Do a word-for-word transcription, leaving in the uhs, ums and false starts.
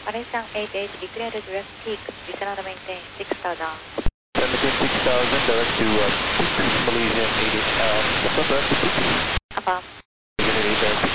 Malaysian eight eight, declared to direct peak, descend and maintain six thousand. Maintain six thousand, direct to uh, Malaysian eight eight, um, what's up, direct to peak? Affirm. Malaysian eight eight, direct